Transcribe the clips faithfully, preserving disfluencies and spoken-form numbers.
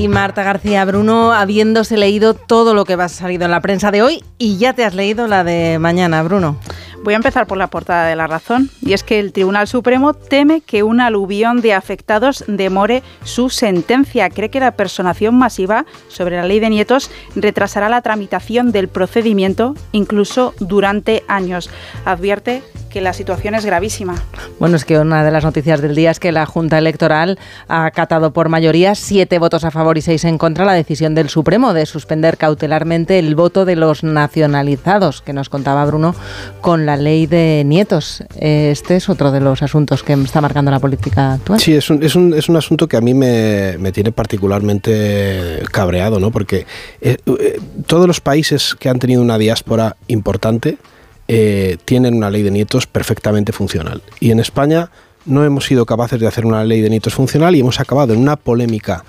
aquí Marta García Bruno, habiéndose leído todo lo que va salido en la prensa de hoy, y ya te has leído la de mañana, Bruno. Voy a empezar por la portada de La Razón, y es que el Tribunal Supremo teme que un aluvión de afectados demore su sentencia. Cree que la personación masiva sobre la ley de nietos retrasará la tramitación del procedimiento incluso durante años. Advierte que la situación es gravísima. Bueno, es que una de las noticias del día es que la Junta Electoral ha acatado por mayoría siete votos a favor y seis en contra la decisión del Supremo de suspender cautelarmente el voto de los nacionalizados, que nos contaba Bruno, con la ley de nietos. Este es otro de los asuntos que está marcando la política actual. Sí, es un, es un, es un asunto que a mí me, me tiene particularmente cabreado, ¿no? Porque eh, eh, todos los países que han tenido una diáspora importante Eh, tienen una ley de nietos perfectamente funcional. Y en España no hemos sido capaces de hacer una ley de nietos funcional y hemos acabado en una polémica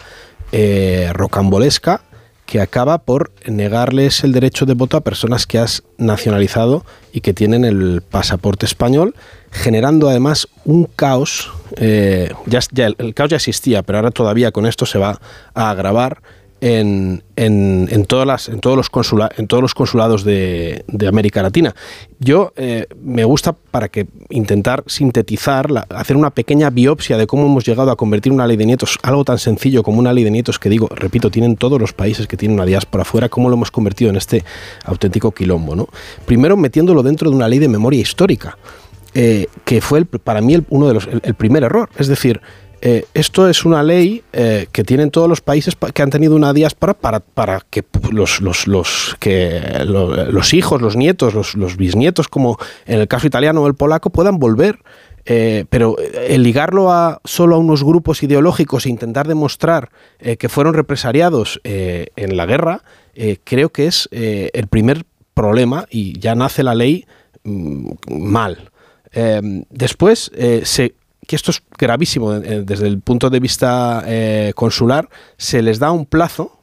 eh, rocambolesca que acaba por negarles el derecho de voto a personas que has nacionalizado y que tienen el pasaporte español, generando además un caos. Eh, ya, ya el, el caos ya existía, pero ahora todavía con esto se va a agravar En, en, en, todas las, en, todos los consula, en todos los consulados de, de América Latina. Yo eh, me gusta para que intentar sintetizar, la, hacer una pequeña biopsia de cómo hemos llegado a convertir una ley de nietos, algo tan sencillo como una ley de nietos que digo, repito, tienen todos los países que tienen una diáspora fuera, cómo lo hemos convertido en este auténtico quilombo, ¿no? Primero metiéndolo dentro de una ley de memoria histórica, eh, que fue el, para mí el, uno de los, el, el primer error, es decir, Eh, esto es una ley eh, que tienen todos los países pa- que han tenido una diáspora para, para que los, los, los, que lo, los hijos, los nietos, los, los bisnietos, como en el caso italiano o el polaco, puedan volver. Eh, pero el ligarlo a solo a unos grupos ideológicos e intentar demostrar eh, que fueron represaliados eh, en la guerra, eh, creo que es eh, el primer problema, y ya nace la ley mmm, mal. Eh, después eh, se que esto es gravísimo eh, desde el punto de vista eh, consular, se les da un plazo